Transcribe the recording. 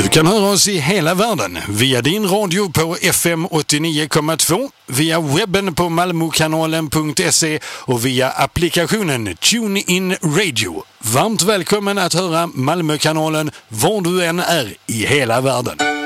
Du kan höra oss i hela världen via din radio på FM 89,2, via webben på malmokanalen.se och via applikationen TuneIn Radio. Varmt välkommen att höra Malmökanalen var du än är i hela världen.